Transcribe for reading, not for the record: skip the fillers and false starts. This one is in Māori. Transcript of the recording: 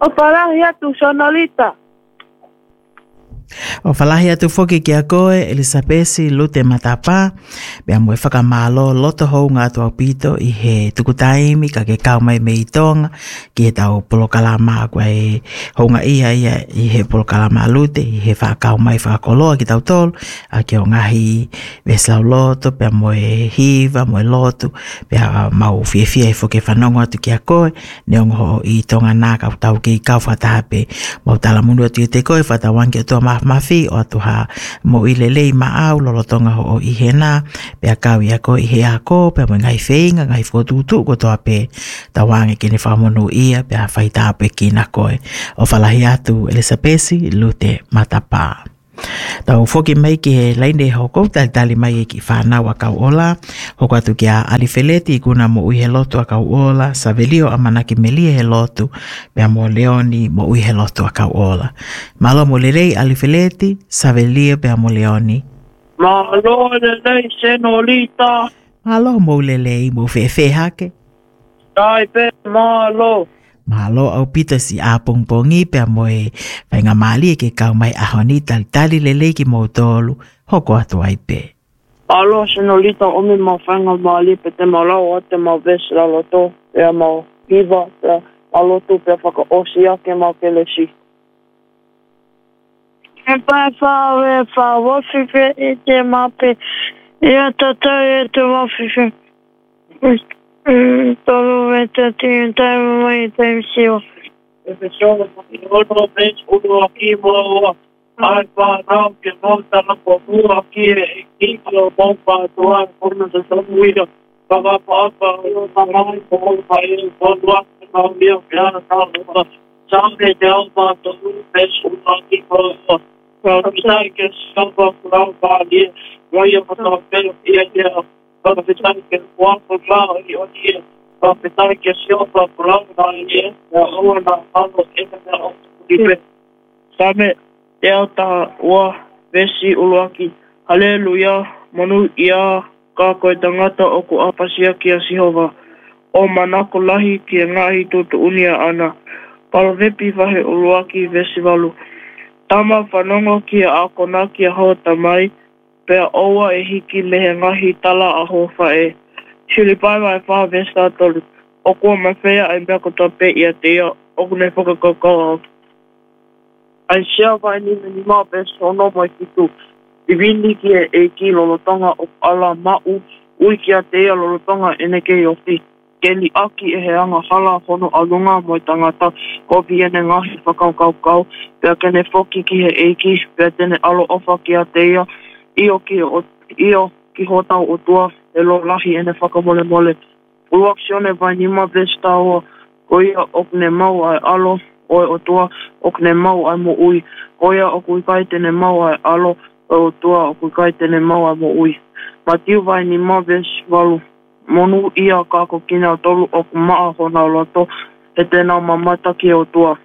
O parahi atu sonolita. O whalahi atu whoki ki a koe, Elisabesi Lute Matapa, mea moe whakamalo loto hou ngā tua pito i he tukutaimi ka ke kau mai me i tonga, ki he tau polokalama kua e hounga ia i he polokalama lute, i he whakau mai whakakoloa ki tau tolu, a ki o ngahi veslau loto, pea moe hiva, moe lotu, pea mau fie e whoke whanongo atu ki a koe, neongo i tonga nā kau tau ki kau whatahape, mau tala munu atu i te koe, whatawangi atu a mafi o atu ha mo ilelei maau lolotonga ho o ihena pea kau i ako i he ako pea mo ngai whenga ngai whotutu ko toa pe tawange kene whamonu ia pea whaita ape ki na koe o whalahi atu Elisabesi Lute Matapa. Tau whoki mai ki he laine hoko, tali mai e ki whanau a kau ola, hoko atu ki a Alifeleti i kuna mo ui he lotu a kau ola, Savelio a manaki melia he lotu, pea mo Leoni mo ui he lotu a kau ola. Malo mo lelei Alifeleti, Savelio pea mo Leoni. Malo lelei senolita. Malo mo lelei mo fefe hake. Tai pe malo. Mahalo au pita si a pongpongi pea moe whainga mali e ke kau mai ahoni tali lelei ki mo tolu hoko atu ai pe. Alo senolita omi ma whainga mali pe te malau o te ma vesla loto pea ma hiva pea alotu pea whaka osi ake ma kelesi. E pai whawe whawoshife i te mape ia tata e te wafife. Tolu me te tiin taimu mai te sio. E te shono i ono pech uno aki moa. Ai whanau ke montana ko mua ki e kiklo maupa tuan kurna te samuira. Kava papa o tamai ko maupa e konua ke maumia piana tālua. Sange te alpa tolu pech uno aki moa. Kapitai ke samba kurau pālie. Waia pata pēr ia kia. Kapitai ke kuapo lao i o kia. Kapitai ke siopa kurau pālie. Ja oa na halo eka na o kulipe. Same te auta ua vesi uluaki. Haleluia, manu ia ka koe tangata o ku apasia ki a Sihova. O manako lahi ki a ngahi tutu unia ana. Palavepi vahe uluaki vesi walu. Tama whanongo ki a akona ki a hota mai. Pea oua e hiki lehe ngahi tala a hofa e. Shilipai mai wha vesta tolu. O kua mawhea ai mea kotoa pe ia te ia. O kune whakakakau au. Ai shea vai ni mā beso no mai kitu. I wini ki e ki lolotonga o ala mau. Ui ki a te ia lolotonga ene kei ofi. Keli aki e he anga hala hono alunga moi tangata. Ko viene ngahi whakaukau. Pea kene foki ki he eiki. Pea tene alo ofa ki a te ia. Io ki hotau o tua. E lo lahi ene whakamole mole. Uaksione vai ni mā besta o. Ko ia okne mau ai alo. Oe o tua okne mau ai mo ui. Koia o kui kai tene mau ai alo. O tua o kui kai tene mau ai mo ui. Matiu vai ni maves walu. Monu ia kako kina tolu o ku maa hona loto. E tēnā mamata ki o tua.